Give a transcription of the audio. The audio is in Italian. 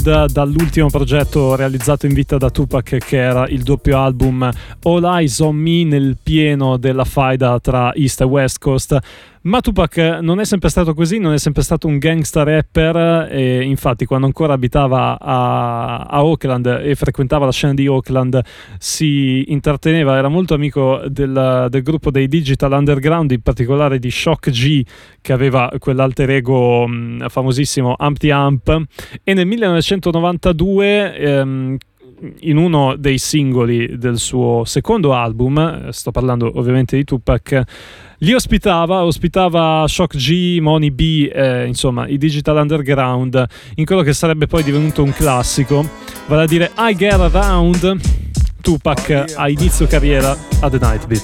dall'ultimo progetto realizzato in vita da Tupac, che era il doppio album All Eyes on Me, nel pieno della faida tra East e West Coast. Ma Tupac non è sempre stato così, non è sempre stato un gangsta rapper, e infatti quando ancora abitava a Oakland e frequentava la scena di Oakland si intratteneva, era molto amico del gruppo dei Digital Underground, in particolare di Shock G, che aveva quell'alter ego famosissimo Humpty Hump, e nel 1992 in uno dei singoli del suo secondo album, sto parlando ovviamente di Tupac, li ospitava Shock G, Money B, insomma i Digital Underground, in quello che sarebbe poi divenuto un classico, vale a dire I Get Around. Tupac a inizio carriera a The Night Beat.